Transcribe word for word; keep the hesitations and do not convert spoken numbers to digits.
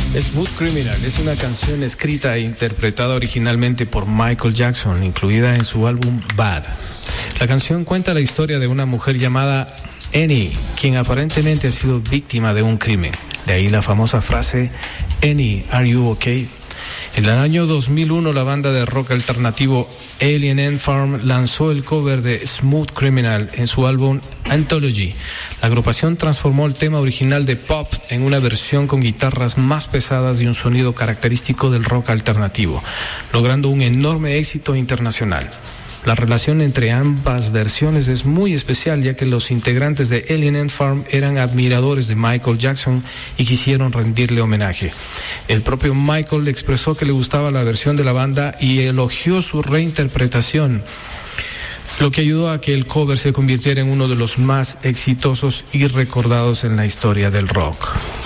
Smooth Criminal es una canción escrita e interpretada originalmente por Michael Jackson, incluida en su álbum Bad. La canción cuenta la historia de una mujer llamada Annie, quien aparentemente ha sido víctima de un crimen. De ahí la famosa frase, Annie, are you okay? En el año dos mil uno, la banda de rock alternativo Alien Ant Farm lanzó el cover de Smooth Criminal en su álbum Anthology. La agrupación transformó el tema original de pop en una versión con guitarras más pesadas y un sonido característico del rock alternativo, logrando un enorme éxito internacional. La relación entre ambas versiones es muy especial, ya que los integrantes de Alien Ant Farm eran admiradores de Michael Jackson y quisieron rendirle homenaje. El propio Michael expresó que le gustaba la versión de la banda y elogió su reinterpretación, lo que ayudó a que el cover se convirtiera en uno de los más exitosos y recordados en la historia del rock.